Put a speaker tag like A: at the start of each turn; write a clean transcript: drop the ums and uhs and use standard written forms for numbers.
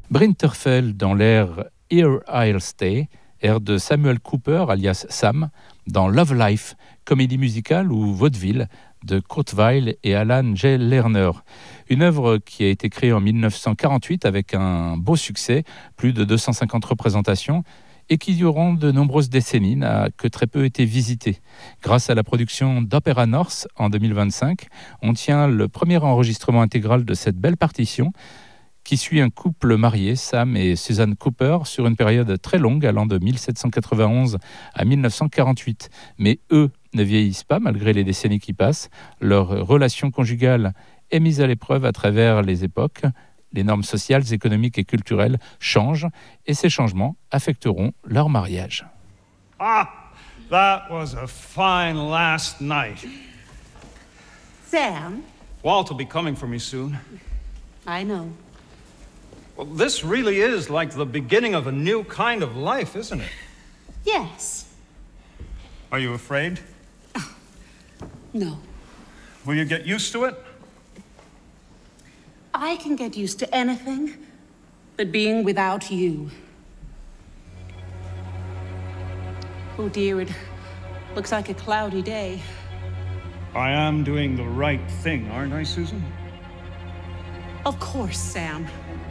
A: Brinterfell dans l'air Here I'll Stay, air de Samuel Cooper alias Sam, dans Love Life, comédie musicale ou vaudeville de Kurt Weill et Alan J. Lerner. Une œuvre qui a été créée en 1948 avec un beau succès, plus de 250 représentations, et qui durant de nombreuses décennies n'a que très peu été visitée. Grâce à la production d'Opéra North en 2025, on tient le premier enregistrement intégral de cette belle partition qui suit un couple marié, Sam et Susan Cooper, sur une période très longue allant de 1791 à 1948. Mais eux ne vieillissent pas malgré les décennies qui passent. Leur relation conjugale est mise à l'épreuve à travers les époques. Les normes sociales, économiques et culturelles changent et ces changements affecteront leur mariage.
B: Ah, that was a fine last night.
C: Sam?
B: Walt will be coming for me soon.
C: I know.
B: Well, this really is like the beginning of a new kind of life, isn't it?
C: Yes.
B: Are you afraid?
C: No.
B: Will you get used to it?
C: I can get used to anything but being without you. Oh dear, it looks like a cloudy day.
B: I am doing the right thing, aren't I, Susan?
C: Of course, Sam.